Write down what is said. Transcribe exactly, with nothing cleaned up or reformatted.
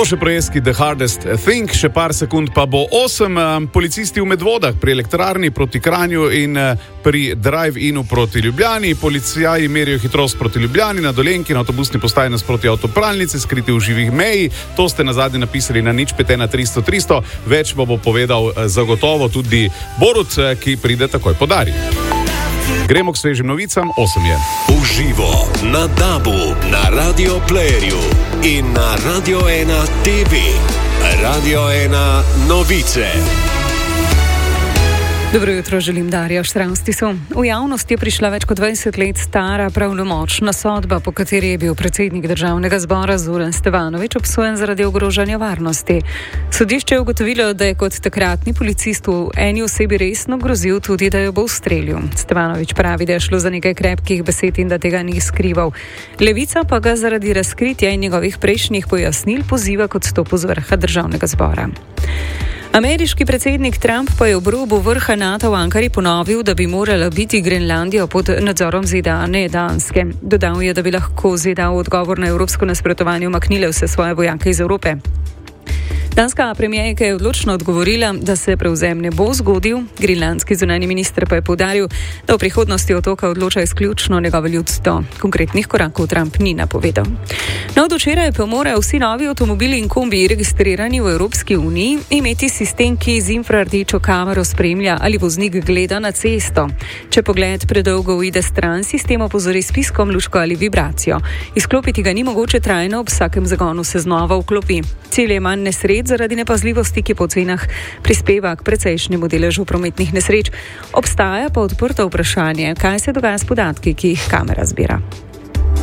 To še projekski The Hardest Thing, še par sekund pa bo osem. Policisti v Medvodah pri elektrarni proti Kranju in pri drive-inu proti Ljubljani. Policijaji merijo hitrost proti Ljubljani, na Dolenjki, na avtobusni postaji nasproti avtopralnice, skriti v živih meji. To ste nazadnje napisali na nič pet ena tristo tristo. Več bo povedal zagotovo tudi Borut, ki pride takoj podari. Gremo k svežim novicam, osem je. Uživo na Dabu, na Radio Playerju in na Radio ena T V. Radio ena novice. Dobro jutro, želim Darja Štravstisu. V javnost je prišla več kot dvajset let stara pravnomočna sodba, po kateri je bil predsednik državnega zbora Zoran Stevanović obsojen zaradi ogrožanja varnosti. Sodišče je ugotovilo, da je kot takratni policist v eni osebi resno grozil tudi, da jo bo ustrelil. Stevanović pravi, da je šlo za nekaj krepkih besed in da tega ni skrival. Levica pa ga zaradi razkritja in njegovih prejšnjih pojasnil poziva k odstopu z vrha državnega zbora. Ameriški predsednik Trump pa je ob robu vrha NATO v Ankari ponovil, da bi morala biti Grenlandija pod nadzorom Z D A, ne Danske. Dodal je, da bi lahko Z D A v odgovor na evropsko nasprotovanje umaknile vse svoje vojake iz Evrope. Danska premijerka je odločno odgovorila, da se prevzem ne bo zgodil. Grenlandski zunanji minister pa je poudaril, da v prihodnosti otoka odloča izključno njegovo ljudstvo. Konkretnih korakov Trump ni napovedal. No, od včeraj pa morajo vsi novi avtomobili in kombiji registrirani v Evropski uniji imeti sistem, ki z infrardečo kamero spremlja, ali voznik gleda na cesto. Če pogled predolgo uide stran, sistem opozori s piskom, lučko ali vibracijo. Izklopiti ga ni mogoče trajno, ob vsakem zagonu se znova vklopi. Cilj je manj nesreč zaradi nepazljivosti, ki po cenah prispeva k precejšnjemu deležu prometnih nesreč. Obstaja pa odprto vprašanje, kaj se dogaja s podatki, ki jih kamera zbira.